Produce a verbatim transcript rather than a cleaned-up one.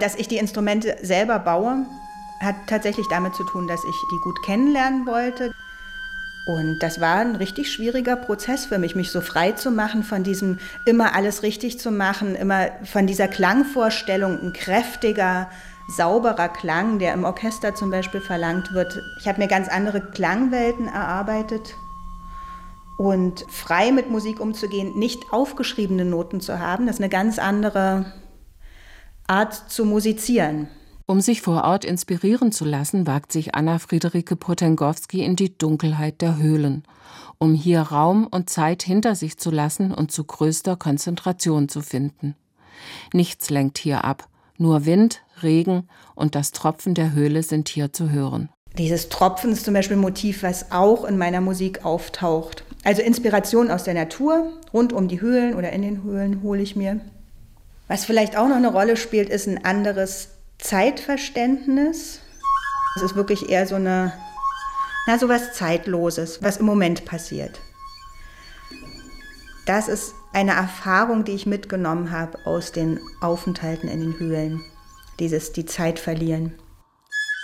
Dass ich die Instrumente selber baue, hat tatsächlich damit zu tun, dass ich die gut kennenlernen wollte. Und das war ein richtig schwieriger Prozess für mich, mich so frei zu machen von diesem immer alles richtig zu machen, immer von dieser Klangvorstellung, ein kräftiger, sauberer Klang, der im Orchester zum Beispiel verlangt wird. Ich habe mir ganz andere Klangwelten erarbeitet und frei mit Musik umzugehen, nicht aufgeschriebene Noten zu haben, das ist eine ganz andere Art zu musizieren. Um sich vor Ort inspirieren zu lassen, wagt sich Anna Friederike Potęgowski in die Dunkelheit der Höhlen, um hier Raum und Zeit hinter sich zu lassen und zu größter Konzentration zu finden. Nichts lenkt hier ab, nur Wind, Regen und das Tropfen der Höhle sind hier zu hören. Dieses Tropfen ist zum Beispiel ein Motiv, was auch in meiner Musik auftaucht. Also Inspiration aus der Natur, rund um die Höhlen oder in den Höhlen hole ich mir. Was vielleicht auch noch eine Rolle spielt, ist ein anderes Zeitverständnis. Es ist wirklich eher so eine, na, so was Zeitloses, was im Moment passiert. Das ist eine Erfahrung, die ich mitgenommen habe aus den Aufenthalten in den Höhlen. Dieses, die Zeit verlieren.